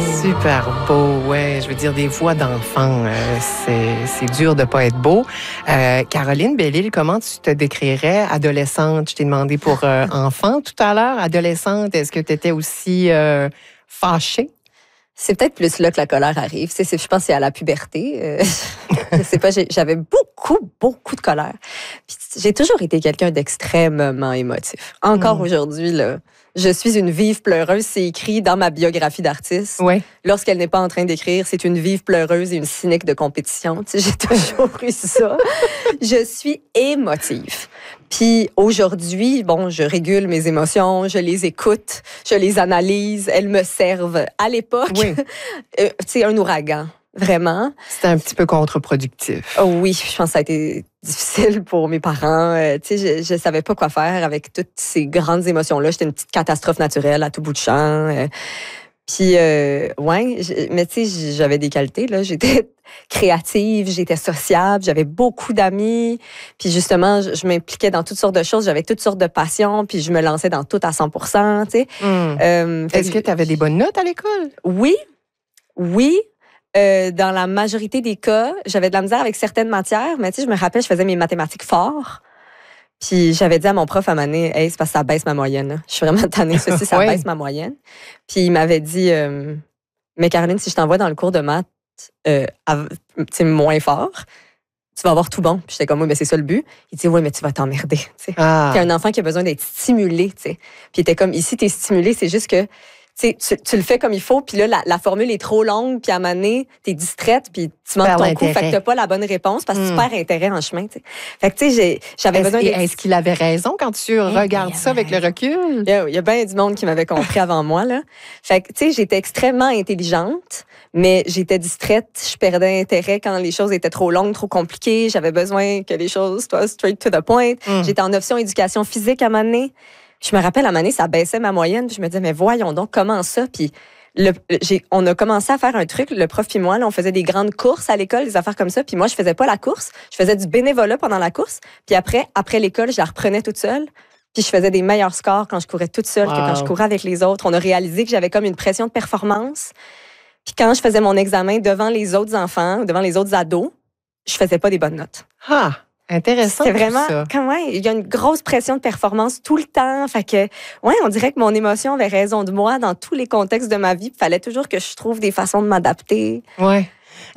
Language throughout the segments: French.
Super beau, ouais. Je veux dire, des voix d'enfants, c'est dur de pas être beau. Caroline Bellil, comment tu te décrirais adolescente? Je t'ai demandé pour enfant tout à l'heure. Adolescente, est-ce que tu étais aussi fâchée? C'est peut-être plus là que la colère arrive. Je pense que c'est à la puberté. Je sais pas, j'avais beaucoup de colère. Puis j'ai toujours été quelqu'un d'extrêmement émotif. Encore aujourd'hui, là, je suis une vive pleureuse. C'est écrit dans ma biographie d'artiste. Oui. Lorsqu'elle n'est pas en train d'écrire, c'est une vive pleureuse et une cynique de compétition. J'ai toujours eu ça. Je suis émotive. Puis aujourd'hui, bon, je régule mes émotions, je les écoute, je les analyse, elles me servent. À l'époque, oui. Un ouragan. Vraiment. C'était un petit peu contre-productif. Oh oui, je pense que ça a été difficile pour mes parents. Je savais pas quoi faire avec toutes ces grandes émotions-là. J'étais une petite catastrophe naturelle à tout bout de champ. Mais tu sais, j'avais des qualités, là. J'étais créative, j'étais sociable, j'avais beaucoup d'amis. Puis justement, je m'impliquais dans toutes sortes de choses. J'avais toutes sortes de passions, puis je me lançais dans tout à 100%, tu sais. Est-ce que tu avais des bonnes notes à l'école? Oui. Dans la majorité des cas, j'avais de la misère avec certaines matières, mais tu sais, je me rappelle, je faisais mes mathématiques fort. Puis j'avais dit à mon prof à un moment donné, hey, c'est parce que ça baisse ma moyenne. Là. Je suis vraiment tannée, ça baisse ma moyenne. Puis il m'avait dit, mais Caroline, si je t'envoie dans le cours de maths moins fort, tu vas avoir tout bon. Puis j'étais comme, oui, mais c'est ça le but. Il dit, oui, mais tu vas t'emmerder. Ah. T'es un enfant qui a besoin d'être stimulé. T'sais. Puis il était comme, ici, t'es stimulé, c'est juste que tu le fais comme il faut, puis là, la formule est trop longue, puis à un moment donné, t'es distraite, puis tu manques ton coup, fait que t'as pas la bonne réponse parce que tu perds intérêt en chemin. T'sais. Fait que, tu sais, j'avais besoin de... Est-ce qu'il avait raison quand tu regardes ça avec le recul? Il y a bien du monde qui m'avait compris avant moi, là. Fait que, tu sais, j'étais extrêmement intelligente, mais j'étais distraite, je perdais intérêt quand les choses étaient trop longues, trop compliquées, j'avais besoin que les choses soient straight to the point. J'étais en option éducation physique à un moment donné. Je me rappelle, à un moment donné, ça baissait ma moyenne. Puis je me disais, mais voyons donc, comment ça? Puis on a commencé à faire un truc, le prof et moi, là, on faisait des grandes courses à l'école, des affaires comme ça. Puis moi, je faisais pas la course. Je faisais du bénévolat pendant la course. Puis après l'école, je la reprenais toute seule. Puis je faisais des meilleurs scores quand je courais toute seule que quand je courais avec les autres. On a réalisé que j'avais comme une pression de performance. Puis quand je faisais mon examen devant les autres enfants ou devant les autres ados, je faisais pas des bonnes notes. Ah! Intéressant. C'est vraiment, il y a une grosse pression de performance tout le temps. Fait que, on dirait que mon émotion avait raison de moi dans tous les contextes de ma vie. Il fallait toujours que je trouve des façons de m'adapter. Ouais.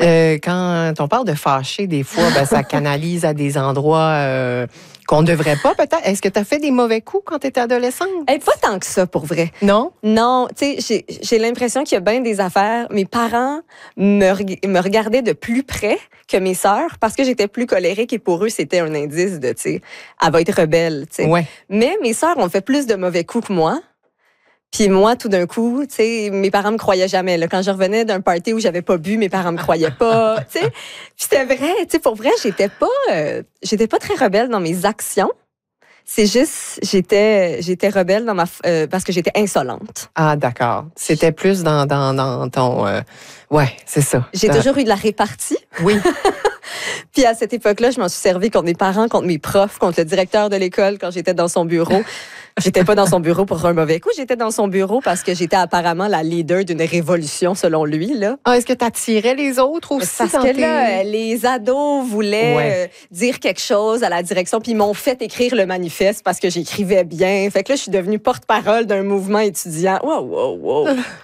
Quand on parle de fâcher, des fois, ça canalise à des endroits qu'on ne devrait pas, peut-être. Est-ce que tu as fait des mauvais coups quand tu étais adolescente? Pas tant que ça, pour vrai. Non? Non, tu sais, j'ai l'impression qu'il y a bien des affaires. Mes parents me regardaient de plus près que mes sœurs parce que j'étais plus colérique et pour eux, c'était un indice de, tu sais, elle va être rebelle, tu sais. Ouais. Mais mes sœurs ont fait plus de mauvais coups que moi. Puis moi, tout d'un coup, tu sais, mes parents me croyaient jamais. Là. Quand je revenais d'un party où j'avais pas bu, mes parents me croyaient pas. Tu sais, puis c'était vrai. Tu sais, pour vrai, j'étais pas très rebelle dans mes actions. C'est juste, j'étais rebelle dans parce que j'étais insolente. Ah, d'accord. C'était plus dans ton... ouais, c'est ça. J'ai toujours eu de la répartie. Oui. Puis à cette époque-là, je m'en suis servi contre mes parents, contre mes profs, contre le directeur de l'école quand j'étais dans son bureau. J'étais pas dans son bureau pour un mauvais coup, j'étais dans son bureau parce que j'étais apparemment la leader d'une révolution, selon lui. Là. Ah, est-ce que tu attirais les autres aussi? Parce que là, les ados voulaient dire quelque chose à la direction, puis ils m'ont fait écrire le manifeste parce que j'écrivais bien. Fait que là, je suis devenue porte-parole d'un mouvement étudiant. Wow.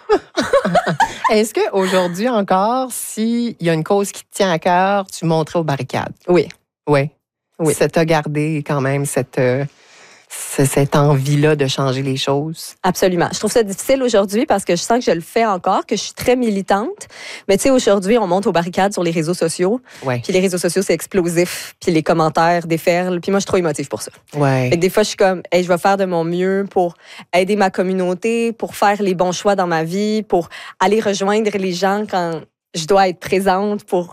Est-ce qu'aujourd'hui encore, s'il y a une cause qui te tient à cœur, tu monterais aux barricades? Oui. Ça t'a gardé quand même cette envie-là de changer les choses? Absolument. Je trouve ça difficile aujourd'hui parce que je sens que je le fais encore, que je suis très militante. Mais tu sais, aujourd'hui, on monte aux barricades sur les réseaux sociaux. Ouais. Puis les réseaux sociaux, c'est explosif. Puis les commentaires déferlent. Puis moi, je suis trop émotive pour ça. Ouais. Fait que des fois, je suis comme, hey, je vais faire de mon mieux pour aider ma communauté, pour faire les bons choix dans ma vie, pour aller rejoindre les gens quand je dois être présente pour...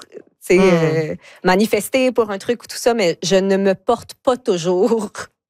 manifester pour un truc ou tout ça, mais je ne me porte pas toujours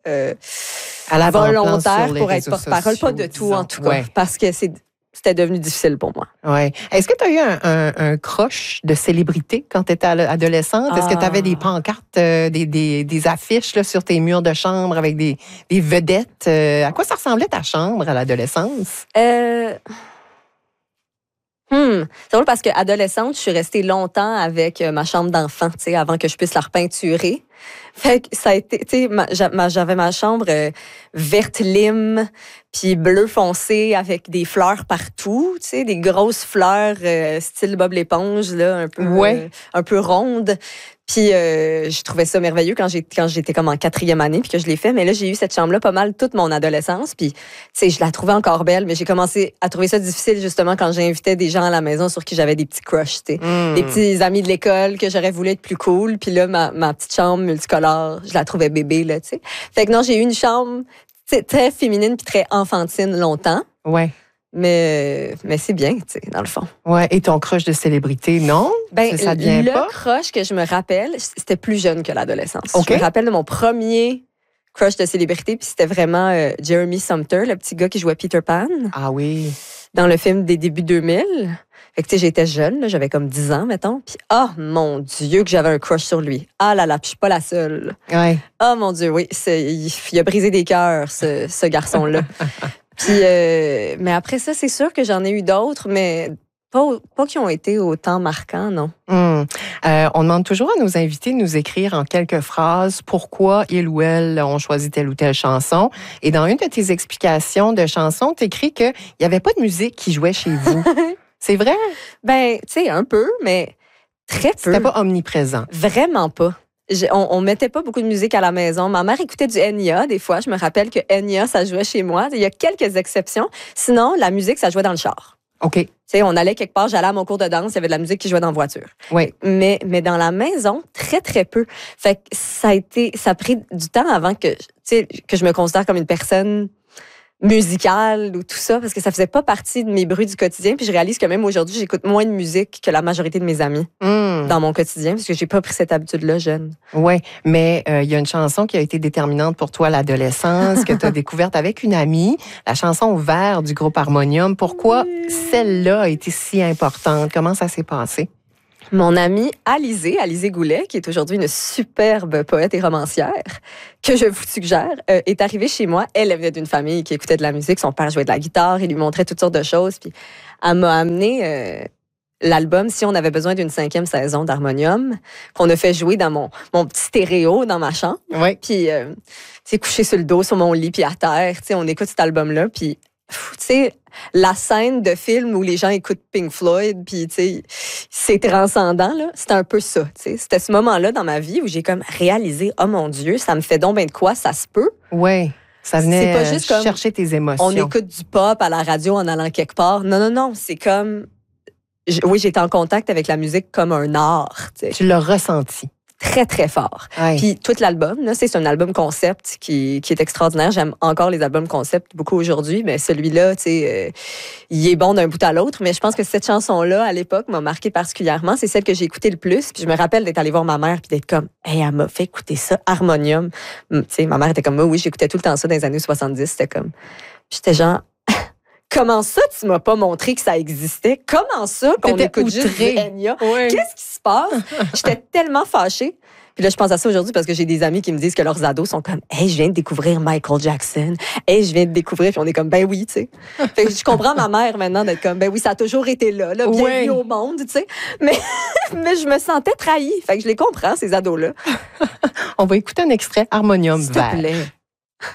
à la volontaire pour être porte-parole. Pas de tout, en tout cas, parce que c'était devenu difficile pour moi. Ouais. Est-ce que tu as eu un crush de célébrité quand tu étais adolescente? Est-ce que tu avais des pancartes, des affiches là, sur tes murs de chambre avec des vedettes? À quoi ça ressemblait ta chambre à l'adolescence? C'est drôle parce qu'adolescente, je suis restée longtemps avec ma chambre d'enfant, tu sais, avant que je puisse la repeinturer. Fait que ça a été, tu sais, j'avais ma chambre verte lime, puis bleu foncé avec des fleurs partout, tu sais, des grosses fleurs style Bob l'éponge, là, un peu rondes. Puis je trouvais ça merveilleux quand j'étais comme en 4e année puis que je l'ai fait. Mais là, j'ai eu cette chambre-là pas mal toute mon adolescence. Puis, tu sais, je la trouvais encore belle, mais j'ai commencé à trouver ça difficile justement quand j'invitais des gens à la maison sur qui j'avais des petits crushs, tu sais. Des petits amis de l'école que j'aurais voulu être plus cool. Puis là, ma petite chambre multicolore, je la trouvais bébé, là, tu sais. Fait que non, j'ai eu une chambre très féminine puis très enfantine longtemps. Ouais. Mais c'est bien, tu sais, dans le fond. Ouais. Et ton crush de célébrité, non? Ben, ça devient le pas? crush que je me rappelle, c'était plus jeune que l'adolescence. Okay. Je me rappelle de mon premier crush de célébrité, puis c'était vraiment Jeremy Sumpter, le petit gars qui jouait Peter Pan. Ah oui. Dans le film des débuts 2000. Fait que, tu sais, j'étais jeune, là, j'avais comme 10 ans, mettons. Puis, oh mon Dieu, que j'avais un crush sur lui. Ah là là, puis je suis pas la seule. Ouais. Oh mon Dieu, oui, il a brisé des cœurs, ce garçon-là. Puis, mais après ça, c'est sûr que j'en ai eu d'autres, mais pas qui ont été autant marquants, non. On demande toujours à nos invités de nous écrire en quelques phrases pourquoi ils ou elles ont choisi telle ou telle chanson. Et dans une de tes explications de chanson, tu écris qu'il n'y avait pas de musique qui jouait chez vous. C'est vrai? Ben, tu sais, un peu, mais très peu. C'était pas omniprésent. Vraiment pas. On mettait pas beaucoup de musique à la maison. Ma mère écoutait du Enya, des fois. Je me rappelle que Enya, ça jouait chez moi. Il y a quelques exceptions. Sinon, la musique, ça jouait dans le char. OK. Tu sais, on allait quelque part, j'allais à mon cours de danse, il y avait de la musique qui jouait dans la voiture. Oui. Mais dans la maison, très, très peu. Fait que ça a pris du temps avant que je me considère comme une personne musicale ou tout ça, parce que ça faisait pas partie de mes bruits du quotidien. Puis je réalise que même aujourd'hui, j'écoute moins de musique que la majorité de mes amis dans mon quotidien, parce que j'ai pas pris cette habitude-là jeune. Oui, mais il y a une chanson qui a été déterminante pour toi à l'adolescence, que tu as découverte avec une amie, la chanson Vert du groupe Harmonium. Pourquoi celle-là a été si importante? Comment ça s'est passé? Mon amie Alizée Goulet, qui est aujourd'hui une superbe poète et romancière, que je vous suggère, est arrivée chez moi. Elle venait d'une famille qui écoutait de la musique. Son père jouait de la guitare, il lui montrait toutes sortes de choses. Puis elle m'a amené l'album Si on avait besoin d'une 5e saison d'Harmonium, qu'on a fait jouer dans mon petit stéréo dans ma chambre. Oui. Puis, tu sais, couché sur le dos, sur mon lit, puis à terre, tu sais, on écoute cet album-là. Puis, tu sais, la scène de film où les gens écoutent Pink Floyd, puis tu sais, c'est transcendant, là. C'était un peu ça, tu sais. C'était ce moment-là dans ma vie où j'ai comme réalisé, oh mon Dieu, ça me fait donc bien de quoi, ça se peut. Oui, ça venait pas juste comme chercher tes émotions. On écoute du pop à la radio en allant quelque part. Non, c'est comme... Oui, j'étais en contact avec la musique comme un art, tu sais. Tu l'as ressenti. Très, très fort. Ouais. Puis tout l'album, là, c'est un album concept qui est extraordinaire. J'aime encore les albums concept beaucoup aujourd'hui, mais celui-là, tu sais, il est bon d'un bout à l'autre. Mais je pense que cette chanson-là, à l'époque, m'a marqué particulièrement. C'est celle que j'ai écoutée le plus. Puis je me rappelle d'être allée voir ma mère puis d'être comme, hey, elle m'a fait écouter ça, Harmonium. Tu sais, ma mère était comme, oui, j'écoutais tout le temps ça dans les années 70. C'était comme, j'étais genre, comment ça, tu m'as pas montré que ça existait? Comment ça qu'on écoute juste du Enya? Oui. Qu'est-ce qui se passe? J'étais tellement fâchée. Puis là, je pense à ça aujourd'hui parce que j'ai des amis qui me disent que leurs ados sont comme, hey, je viens de découvrir Michael Jackson. Hey, je viens de découvrir. Puis on est comme, ben oui, tu sais. Fait que je comprends ma mère maintenant d'être comme, ben oui, ça a toujours été là, bienvenue au monde, tu sais. Mais je me sentais trahie. Fait que je les comprends, ces ados-là. On va écouter un extrait Harmonium S'il Vert. te plaît.